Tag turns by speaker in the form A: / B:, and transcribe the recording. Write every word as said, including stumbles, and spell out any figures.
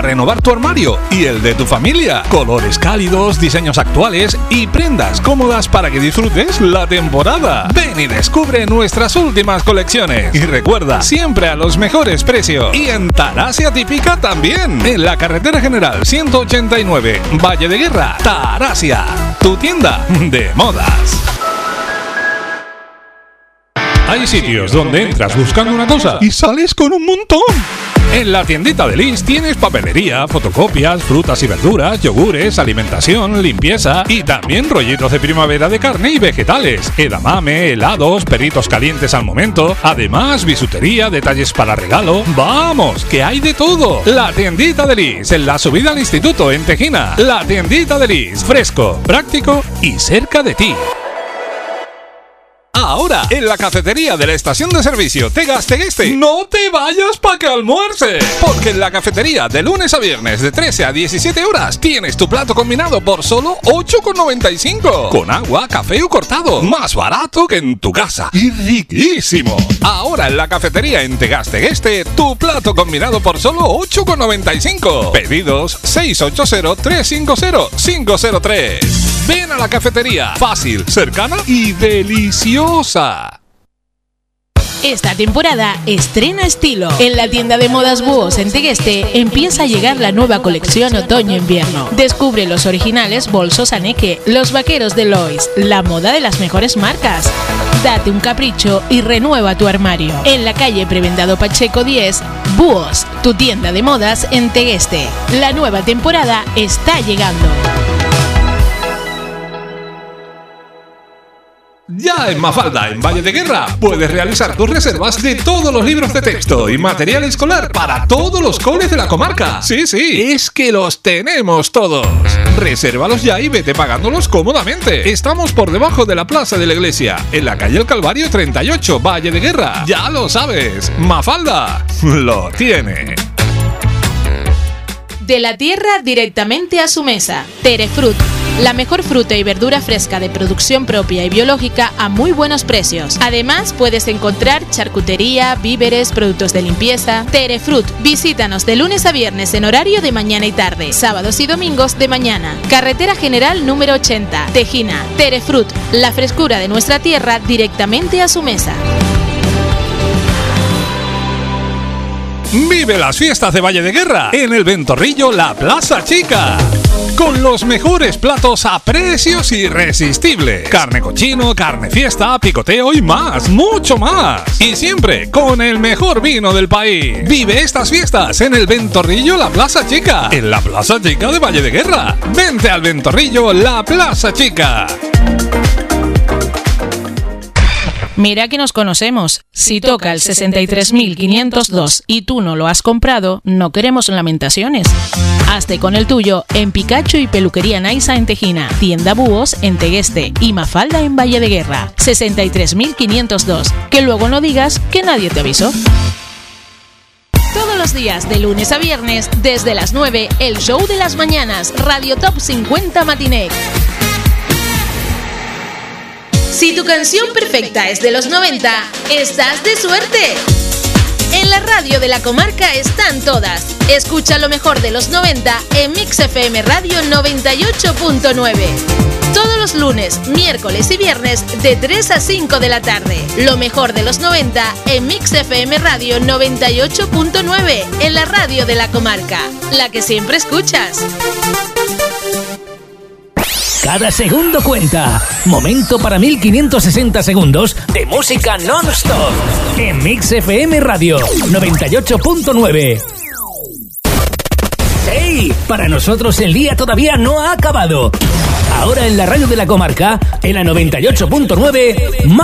A: para renovar tu armario y el de tu familia. Colores cálidos, diseños actuales y prendas cómodas para que disfrutes la temporada. Ven y descubre nuestras últimas colecciones. Y recuerda, siempre a los mejores precios. Y en Tarasia Típica también. En la carretera general ciento ochenta y nueve, Valle de Guerra. Tarasia, tu tienda de modas. Hay sitios donde entras buscando una cosa y sales con un montón. En la tiendita de Lis tienes papelería, fotocopias, frutas y verduras, yogures, alimentación, limpieza y también rollitos de primavera de carne y vegetales, edamame, helados, perritos calientes al momento, además bisutería, detalles para regalo. ¡Vamos! ¡Que hay de todo! La tiendita de Lis, en la subida al instituto en Tejina. La tiendita de Lis, fresco, práctico y cerca de ti. Ahora, en la cafetería de la estación de servicio Tegas Tegueste, no te vayas pa' que almuerces, porque en la cafetería de lunes a viernes de trece a diecisiete horas tienes tu plato combinado por solo ocho con noventa y cinco, con agua, café o cortado, más barato que en tu casa y riquísimo. Ahora en la cafetería en Tegas Tegueste, tu plato combinado por solo ocho con noventa y cinco. Pedidos seis ocho cero, tres cinco cero, cinco cero tres. Ven a la cafetería, fácil, cercana y deliciosa.
B: Esta temporada estrena estilo. En la tienda de modas Búhos en Tegueste empieza a llegar la nueva colección otoño-invierno. Descubre los originales bolsos Aneke, los vaqueros de Lois, la moda de las mejores marcas. Date un capricho y renueva tu armario. En la calle Prebendado Pacheco diez, Búhos, tu tienda de modas en Tegueste. La nueva temporada está llegando.
A: Ya en Mafalda, en Valle de Guerra, puedes realizar tus reservas de todos los libros de texto y material escolar para todos los coles de la comarca. Sí, sí, es que los tenemos todos. Resérvalos ya y vete pagándolos cómodamente. Estamos por debajo de la Plaza de la Iglesia, en la calle El Calvario treinta y ocho, Valle de Guerra. Ya lo sabes, Mafalda lo tiene.
B: De la tierra directamente a su mesa. Terefrut, la mejor fruta y verdura fresca de producción propia y biológica a muy buenos precios. Además, puedes encontrar charcutería, víveres, productos de limpieza. Terefrut, visítanos de lunes a viernes en horario de mañana y tarde, sábados y domingos de mañana. Carretera General número ochenta, Tejina. Terefrut, la frescura de nuestra tierra directamente a su mesa.
A: Vive las fiestas de Valle de Guerra en el Ventorrillo La Plaza Chica, con los mejores platos a precios irresistibles. Carne cochino, carne fiesta, picoteo y más, mucho más. Y siempre con el mejor vino del país. Vive estas fiestas en el Ventorrillo La Plaza Chica, en la Plaza Chica de Valle de Guerra. Vente al Ventorrillo La Plaza Chica.
B: Mira que nos conocemos. Si toca el sesenta y tres mil quinientos dos y tú no lo has comprado, no queremos lamentaciones. Hazte con el tuyo en Picacho y Peluquería Naisa en Tejina, Tienda Búhos en Tegueste y Mafalda en Valle de Guerra. sesenta y tres mil quinientos dos. Que luego no digas que nadie te avisó. Todos los días, de lunes a viernes, desde las nueve, el show de las mañanas, Radio Top cincuenta Matiné. Si tu canción perfecta es de los noventa, estás de suerte. En la radio de la comarca están todas. Escucha lo mejor de los noventa en Mix F M Radio noventa y ocho punto nueve. Todos los lunes, miércoles y viernes de tres a cinco de la tarde. Lo mejor de los noventa en Mix F M Radio noventa y ocho punto nueve, en la radio de la comarca, la que siempre escuchas.
C: Cada segundo cuenta. Momento para mil quinientos sesenta segundos de música non-stop en Mix F M Radio noventa y ocho punto nueve. ¡Hey! Para nosotros el día todavía no ha acabado. Ahora en la radio de la comarca, en la noventa y ocho punto nueve,